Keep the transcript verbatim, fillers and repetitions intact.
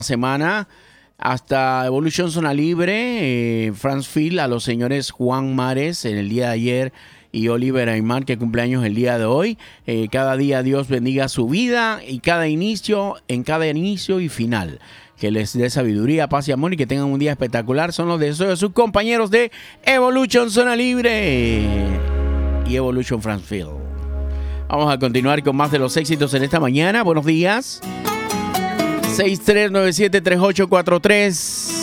semana hasta Evolution Zona Libre, eh, France Field, a los señores Juan Mares en el día de ayer y Oliver Aymar, que cumpleaños el día de hoy. Eh, cada día Dios bendiga su vida y cada inicio, en cada inicio y final. Que les dé sabiduría, paz y amor y que tengan un día espectacular. Son los deseos de sus compañeros de Evolution Zona Libre y Evolution France Field. Vamos a continuar con más de los éxitos en esta mañana. Buenos días. seis tres nueve siete tres ocho cuatro tres.